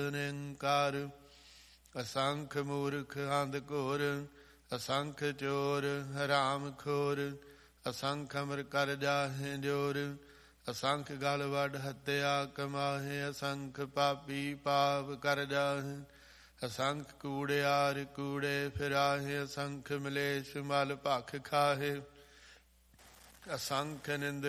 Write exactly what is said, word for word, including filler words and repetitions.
ਨਿੰਕਾਰ। ਅਸੰਖ ਮੂਰਖ ਅੰਧ ਘੋਰ, ਅਸੰਖ ਚੋਰ ਹਰਾਮ ਖੋਰ। ਅਸੰਖ ਅਮਰ ਕਰ ਜਾਹੇ ਜੋਰ, ਅਸੰਖ ਗਲ ਵੱਢ ਹੱਤਿਆ ਕਮਾਹੇ। ਅਸੰਖ ਪਾਪੀ ਪਾਪ ਕਰ ਜਾਹੇ, ਅਸੰਖ ਕੂੜਿਆਰ ਕੂੜੇ ਫਿਰਾਹੇ। ਅਸੰਖ ਮਲੇਛ ਮਲ ਭਖ ਖਾਹੇ, ਅਸੰਖ ਨਿੰਦ